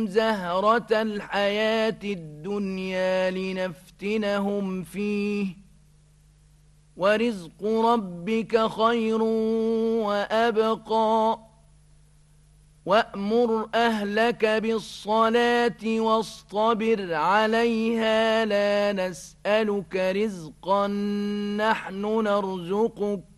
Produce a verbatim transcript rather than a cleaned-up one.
زهرة الحياة الدنيا لنفتنهم فيه ورزق ربك خير وأبقى وأمر أهلك بالصلاة واصطبر عليها لا نسألك رزقا نحن نرزقك